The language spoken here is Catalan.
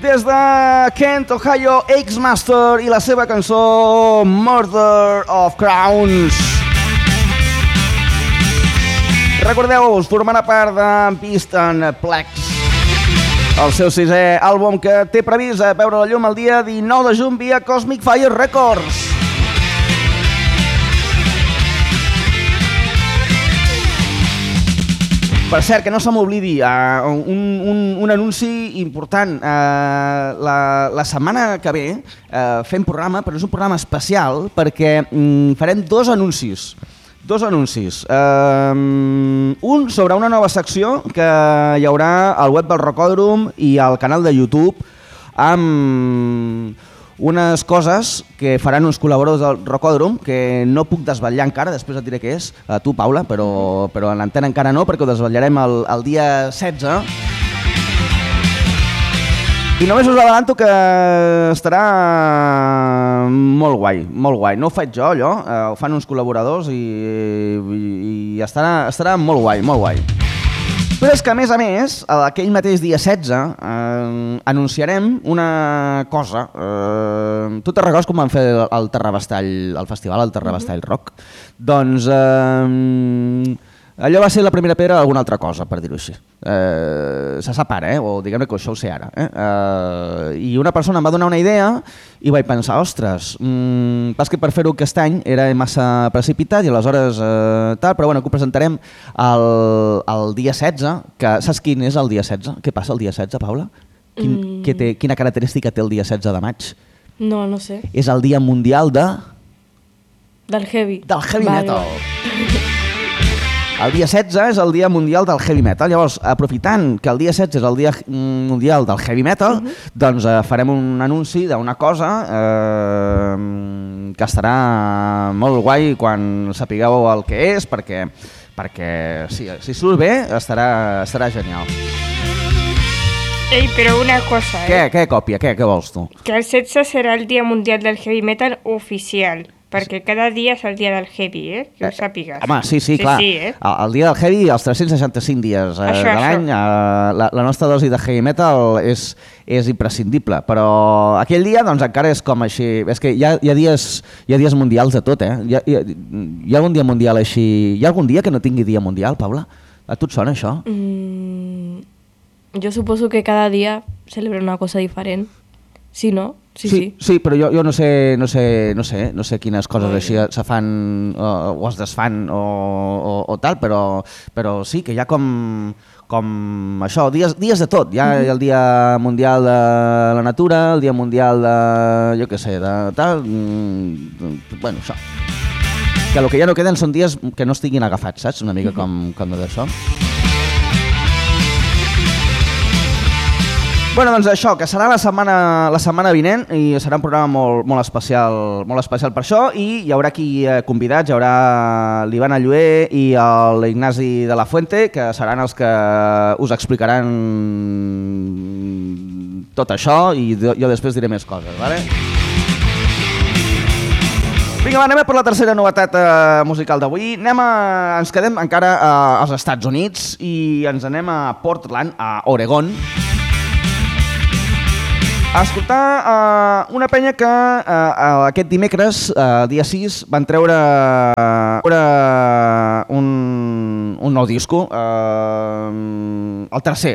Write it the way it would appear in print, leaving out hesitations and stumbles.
Des de Kent, Ohio, X-Master i la seva cançó Murder of Crowns. Recordeu-vos, formarà part de Beast and Plex, el seu sisè àlbum que té previst veure la llum el dia 19 de juny via Cosmic Fire Records. Per cert, que no se m'oblidi, un anunci important. La setmana que ve fem programa, però és un programa especial perquè farem dos anuncis. Un sobre una nova secció que hi haurà al web del Rocòdrom i al canal de YouTube amb unes coses que faran uns col·laboradors del Rocòdrom que no puc desvetllar encara, després et diré què és, a tu Paula, però en l'antena encara no, perquè ho desvetllarem el dia 16. I només us adelanto que estarà molt guai, molt guai. No ho faig jo, allò, ho fan uns col·laboradors i estarà molt guai, molt guai. Però és que, a més, aquell mateix dia 16 anunciarem una cosa. Tu te'n recordes com van fer el Terrabastall, el festival, el Terrabastall Rock? Doncs allò va ser la primera pedra d'alguna altra cosa, per dir-ho així. Se sap ara, o diguem-ne que això ho sé ara. I una persona em va donar una idea i vaig pensar, ostres, pas que per fer-ho aquest any era massa precipitat i aleshores tal, però bueno, que ho presentarem el dia 16, que saps quin és el dia 16? Què passa el dia 16, Paula? Quina característica té el dia 16 de maig? No sé. És el dia mundial del heavy. Del heavy metal. El dia 16 és el dia mundial del heavy metal, llavors aprofitant que el dia 16 és el dia mundial del heavy metal, doncs farem un anunci d'una cosa que estarà molt guai quan sapigueu el que és, perquè si surt bé estarà genial. Ei, però una cosa, Què, còpia? Què vols tu? Que el 16 serà el dia mundial del heavy metal oficial. Perquè cada dia és el dia del heavy, que ho sàpigues. Home, sí, clar. El dia del heavy, els 365 dies de l'any, la nostra dosi de heavy metal és imprescindible. Però aquell dia doncs, encara és com així. És que hi ha dies mundials de tot, Hi ha algun dia mundial així... Hi ha algun dia que no tingui dia mundial, Paula? A tu et sona això? Jo suposo que cada dia celebra una cosa diferent. Sí, no? Sí, però jo no sé quines coses així se fan o es desfan o tal, però sí que hi ha com això, dies de tot. Hi ha el dia mundial de la natura, el dia mundial de, jo què sé, de tal... Bueno, això. Que el que ja no queden són dies que no estiguin agafats, saps? Una mica com d'això. Bueno, doncs això, que serà la setmana vinent i serà un programa molt especial per això, i hi haurà aquí convidats, hi haurà l'Ivan Allué i l'Ignasi de la Fuente, que seran els que us explicaran tot això i jo després diré més coses, vale? Vinga, va, anem per la tercera novetat musical d'avui. Ens quedem encara als Estats Units i ens anem a Portland, a Oregon, a escoltar una penya que aquest dimecres, dia 6, van treure un nou disco, el tercer